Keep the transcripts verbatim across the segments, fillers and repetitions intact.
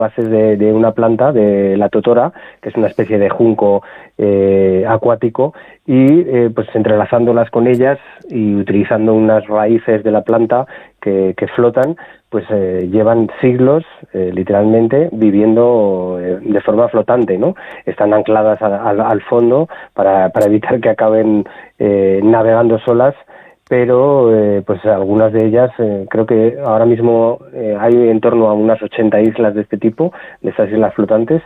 bases de, de una planta, de la totora, que es una especie de junco eh, acuático, y eh, pues entrelazándolas con ellas y utilizando unas raíces de la planta que, que flotan, pues eh, llevan siglos, eh, literalmente, viviendo eh, de forma flotante, ¿no? Están ancladas a, a, al fondo para, para evitar que acaben eh, navegando solas, pero eh, pues algunas de ellas, eh, creo que ahora mismo eh, hay en torno a unas ochenta islas de este tipo, de estas islas flotantes,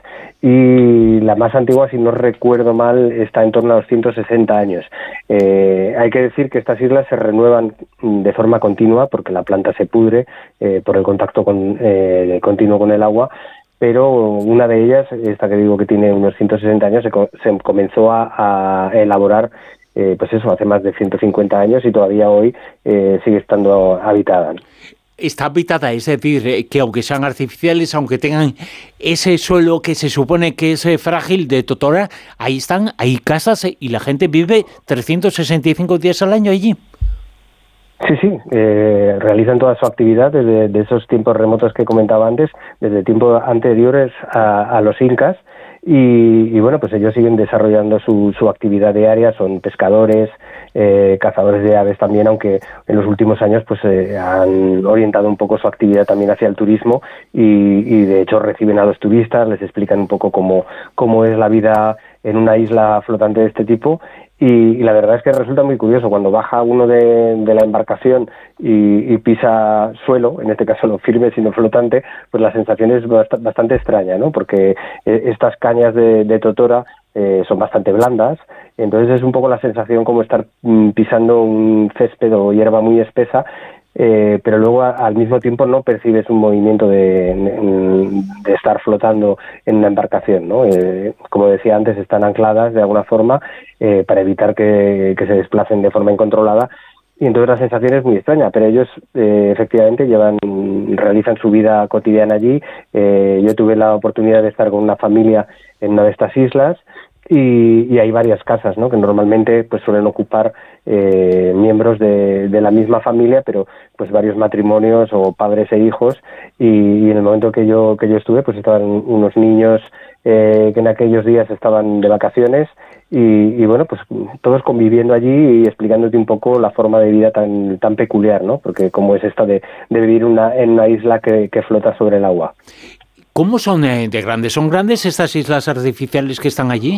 y la más antigua, si no recuerdo mal, está en torno a los ciento sesenta años. Eh, hay que decir que estas islas se renuevan de forma continua porque la planta se pudre eh, por el contacto con, eh, continuo con el agua, pero una de ellas, esta que digo que tiene unos ciento sesenta años, se, co se comenzó a, a elaborar Eh, pues eso, hace más de ciento cincuenta años y todavía hoy eh, sigue estando habitada. Está habitada, es decir, que aunque sean artificiales, aunque tengan ese suelo que se supone que es frágil de totora, ahí están, hay casas y la gente vive trescientos sesenta y cinco días al año allí. Sí, sí, eh, realizan toda su actividad desde de esos tiempos remotos que comentaba antes, desde tiempos anteriores a, a los incas. Y, y bueno, pues ellos siguen desarrollando su, su actividad diaria, son pescadores, eh, cazadores de aves también, aunque en los últimos años pues eh, han orientado un poco su actividad también hacia el turismo y, y de hecho reciben a los turistas, les explican un poco cómo, cómo es la vida en una isla flotante de este tipo. Y, y la verdad es que resulta muy curioso cuando baja uno de, de la embarcación y, y pisa suelo, en este caso no firme sino flotante, pues la sensación es bast bastante extraña, ¿no? Porque eh, estas cañas de, de totora eh, son bastante blandas, entonces es un poco la sensación como estar mm, pisando un césped o hierba muy espesa. Eh, pero luego a, al mismo tiempo no percibes un movimiento de, de estar flotando en una embarcación, ¿no? Eh, como decía antes, están ancladas de alguna forma eh, para evitar que, que se desplacen de forma incontrolada, y entonces la sensación es muy extraña, pero ellos eh, efectivamente llevan, realizan su vida cotidiana allí. Eh, yo tuve la oportunidad de estar con una familia en una de estas islas, Y, y hay varias casas, ¿no?, que normalmente pues suelen ocupar eh, miembros de, de la misma familia, pero pues varios matrimonios o padres e hijos, y, y en el momento que yo que yo estuve pues estaban unos niños eh, que en aquellos días estaban de vacaciones y, y bueno, pues todos conviviendo allí y explicándote un poco la forma de vida tan tan peculiar, ¿no?, porque como es esta de, de vivir una, en una isla que, que flota sobre el agua. ¿Cómo son de grandes? ¿Son grandes estas islas artificiales que están allí?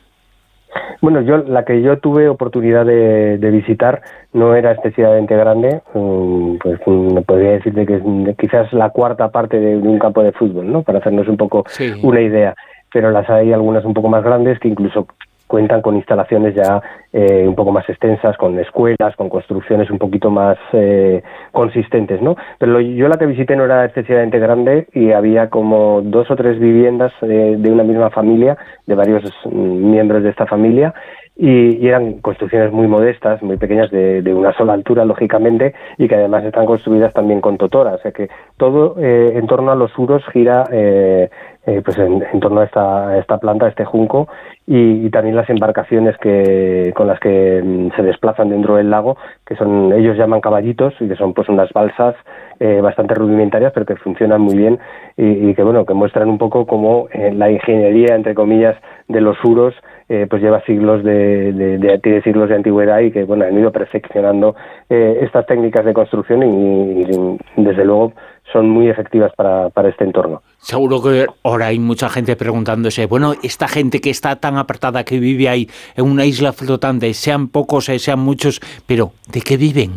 Bueno, yo la que yo tuve oportunidad de, de visitar no era excesivamente grande, pues me podría decir de que es quizás la cuarta parte de un campo de fútbol, ¿no?, para hacernos un poco sí. una idea, pero las hay algunas un poco más grandes que incluso cuentan con instalaciones ya eh, un poco más extensas, con escuelas, con construcciones un poquito más eh, consistentes, ¿no? Pero lo, yo la que visité no era excesivamente grande y había como dos o tres viviendas eh, de una misma familia, de varios mm, miembros de esta familia, y, y eran construcciones muy modestas, muy pequeñas, de, de una sola altura, lógicamente, y que además están construidas también con totora, o sea que todo eh, en torno a los suros gira eh, eh, pues en, en torno a esta, a esta planta, a este junco, y, y también las embarcaciones que con las que mm, se desplazan dentro del lago, que son, ellos llaman caballitos, y que son pues unas balsas eh, bastante rudimentarias, pero que funcionan muy bien, y, y que bueno, que muestran un poco cómo eh, la ingeniería, entre comillas, de los suros Eh, pues lleva siglos de, de, de, de siglos de antigüedad, y que bueno, han ido perfeccionando eh, estas técnicas de construcción y, y desde luego son muy efectivas para, para este entorno. Seguro que ahora hay mucha gente preguntándose, bueno, esta gente que está tan apartada, que vive ahí en una isla flotante, sean pocos, sean muchos, pero ¿de qué viven?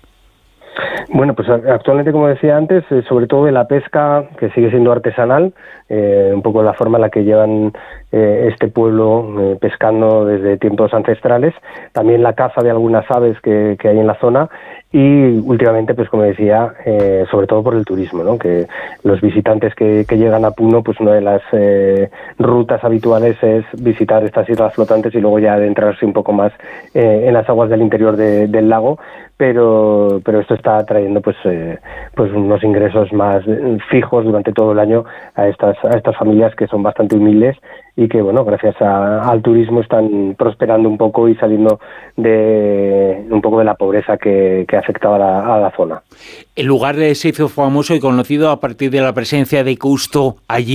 Bueno, pues actualmente, como decía antes, eh, sobre todo de la pesca, que sigue siendo artesanal, eh, un poco la forma en la que llevan eh, este pueblo eh, pescando desde tiempos ancestrales, también la caza de algunas aves que, que hay en la zona, y últimamente, pues como decía, eh, sobre todo por el turismo, ¿no?, que los visitantes que, que llegan a Puno, pues una de las eh, rutas habituales es visitar estas islas flotantes y luego ya adentrarse un poco más eh, en las aguas del interior de, del lago, pero pero esto está trayendo pues eh, pues unos ingresos más fijos durante todo el año a estas a estas familias que son bastante humildes y que, bueno, gracias a, al turismo están prosperando un poco y saliendo de un poco de la pobreza que, que afectaba a la, a la zona. El lugar se hizo famoso y conocido a partir de la presencia de Cousteau allí.